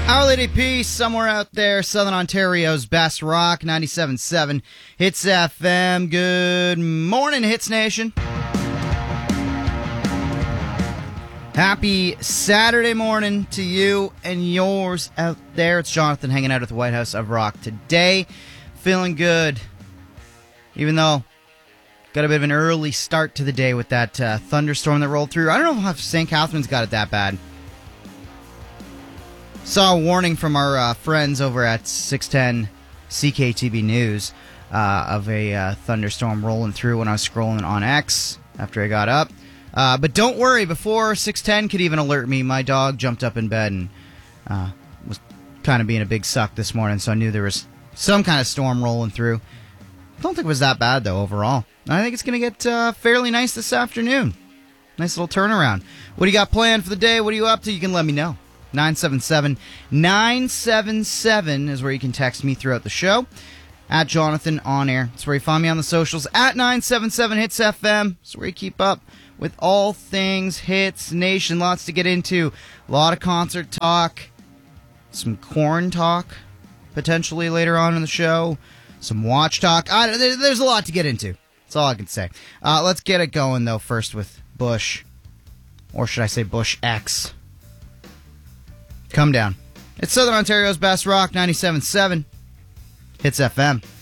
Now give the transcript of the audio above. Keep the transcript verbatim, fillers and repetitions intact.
Our Lady Peace, somewhere out there, Southern Ontario's best rock, ninety-seven point seven Hits F M. Good morning, Hits Nation. Happy Saturday morning to you and yours out there. It's Jonathan hanging out at the White House of Rock today. Feeling good, even though got a bit of an early start to the day with that uh, thunderstorm that rolled through. I don't know if Saint Catharines got it that bad. Saw a warning from our uh, friends over at six ten C K T B News uh, of a uh, thunderstorm rolling through when I was scrolling on X after I got up. Uh, but don't worry, before six ten could even alert me, my dog jumped up in bed and uh, was kind of being a big suck this morning, so I knew there was some kind of storm rolling through. Don't think it was that bad, though, overall. I think it's going to get uh, fairly nice this afternoon. Nice little turnaround. What do you got planned for the day? What are you up to? You can let me know. nine seven seven nine seven seven is where you can text me throughout the show. At Jonathan On Air. That's where you find me on the socials. At nine seven seven Hits F M. That's where you keep up with all things Hits Nation. Lots to get into. A lot of concert talk. Some corn talk, potentially later on in the show. Some watch talk. I, there's a lot to get into. That's all I can say. Uh, let's get it going, though, first with Bush. Or should I say Bush X. Come down. It's Southern Ontario's best rock, ninety-seven point seven Hits F M.